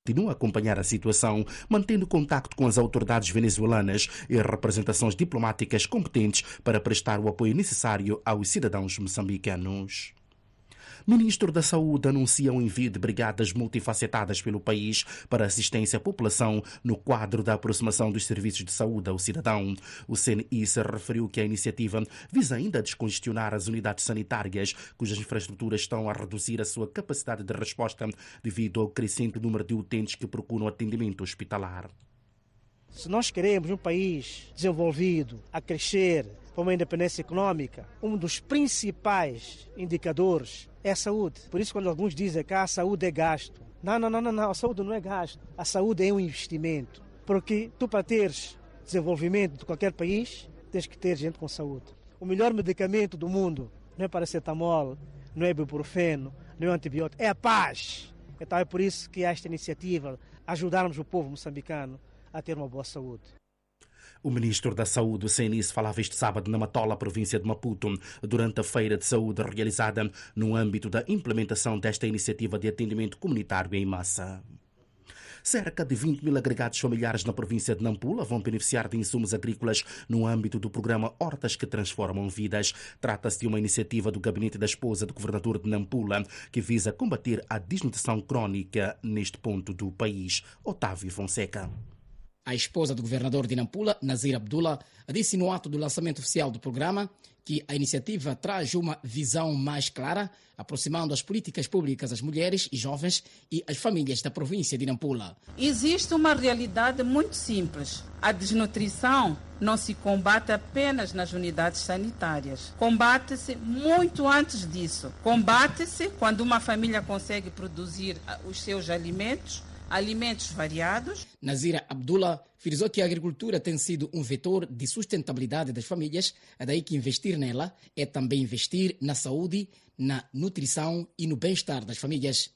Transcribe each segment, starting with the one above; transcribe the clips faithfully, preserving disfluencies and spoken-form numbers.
continua a acompanhar a situação, mantendo contacto com as autoridades venezuelanas e representações diplomáticas competentes para prestar o apoio necessário aos cidadãos moçambicanos. Ministro da Saúde anuncia o envio de brigadas multifacetadas pelo país para assistência à população no quadro da aproximação dos serviços de saúde ao cidadão. O C N I se referiu que a iniciativa visa ainda descongestionar as unidades sanitárias, cujas infraestruturas estão a reduzir a sua capacidade de resposta devido ao crescente número de utentes que procuram atendimento hospitalar. Se nós queremos um país desenvolvido, a crescer, para uma independência econômica, um dos principais indicadores é a saúde. Por isso, quando alguns dizem que a saúde é gasto, não, não, não, não, a saúde não é gasto. A saúde é um investimento. Porque tu, para teres desenvolvimento de qualquer país, tens que ter gente com saúde. O melhor medicamento do mundo não é paracetamol, não é ibuprofeno, não é antibiótico, é a paz. Então é por isso que há esta iniciativa, ajudarmos o povo moçambicano a ter uma boa saúde. O ministro da Saúde, o C N I, falava este sábado na Matola, província de Maputo, durante a feira de saúde realizada no âmbito da implementação desta iniciativa de atendimento comunitário em massa. Cerca de vinte mil agregados familiares na província de Nampula vão beneficiar de insumos agrícolas no âmbito do programa Hortas que Transformam Vidas. Trata-se de uma iniciativa do gabinete da esposa do governador de Nampula que visa combater a desnutrição crónica neste ponto do país. Otávio Fonseca. A esposa do governador de Nampula, Nazir Abdullah, disse no ato do lançamento oficial do programa que a iniciativa traz uma visão mais clara, aproximando as políticas públicas às mulheres e jovens e às famílias da província de Nampula. Existe uma realidade muito simples. A desnutrição não se combate apenas nas unidades sanitárias. Combate-se muito antes disso. Combate-se quando uma família consegue produzir os seus alimentos, alimentos variados. Nazira Abdullah frisou que a agricultura tem sido um vetor de sustentabilidade das famílias, é daí que investir nela é também investir na saúde, na nutrição e no bem-estar das famílias.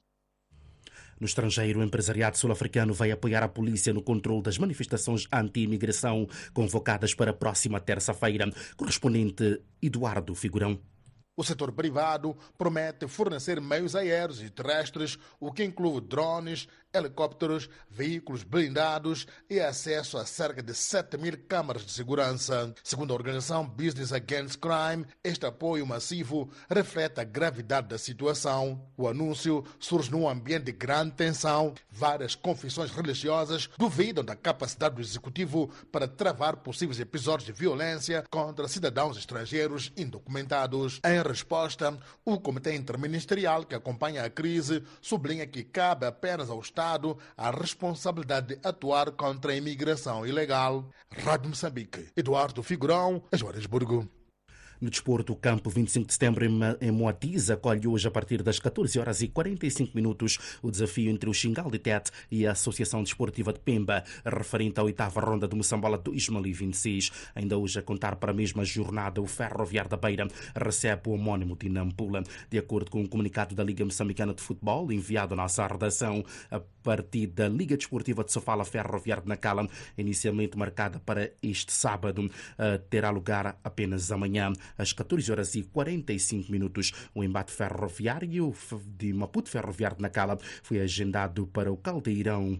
No estrangeiro, o empresariado sul-africano vai apoiar a polícia no controle das manifestações anti-imigração convocadas para a próxima terça-feira. Correspondente Eduardo Figurão. O setor privado promete fornecer meios aéreos e terrestres, o que inclui drones, helicópteros, veículos blindados e acesso a cerca de sete mil câmaras de segurança. Segundo a organização Business Against Crime, este apoio massivo reflete a gravidade da situação. O anúncio surge num ambiente de grande tensão. Várias confissões religiosas duvidam da capacidade do executivo para travar possíveis episódios de violência contra cidadãos estrangeiros indocumentados. Em resposta, o Comitê Interministerial que acompanha a crise sublinha que cabe apenas ao Estado a responsabilidade de atuar contra a imigração ilegal. Rádio Moçambique, Eduardo Figurão, Joanesburgo. No desporto, o campo vinte e cinco de setembro em Moatize acolhe hoje a partir das catorze horas e quarenta e cinco minutos o desafio entre o Xingal de Tete e a Associação Desportiva de Pemba, referente à oitava ronda do Moçambola dois mil e vinte e seis. Ainda hoje, a contar para a mesma jornada, o Ferroviário da Beira recebe o homónimo de Nampula. De acordo com um comunicado da Liga Moçambicana de Futebol, enviado à nossa redação, a partida da Liga Desportiva de Sofala Ferroviário de Nacala, inicialmente marcada para este sábado, terá lugar apenas amanhã. Às catorze horas e quarenta e cinco minutos, o embate ferroviário de Maputo Ferroviário de Nacala foi agendado para o Caldeirão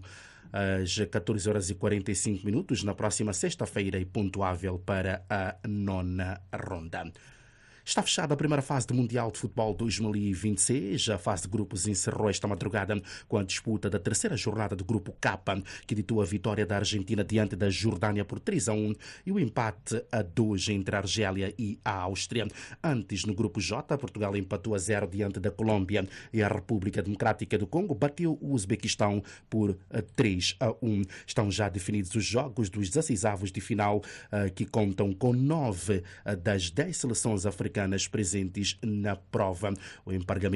às catorze horas e quarenta e cinco minutos na próxima sexta-feira e pontuável para a nona ronda. Está fechada a primeira fase do Mundial de Futebol dois mil e vinte e seis. A fase de grupos encerrou esta madrugada com a disputa da terceira jornada do Grupo K, que ditou a vitória da Argentina diante da Jordânia por três a um e o empate a dois entre a Argélia e a Áustria. Antes, no Grupo J, Portugal empatou a zero diante da Colômbia e a República Democrática do Congo bateu o Uzbequistão por três a um. Estão já definidos os jogos dos dezesseisavos de final, que contam com nove das dez seleções africanas presentes na prova. O emparelhamento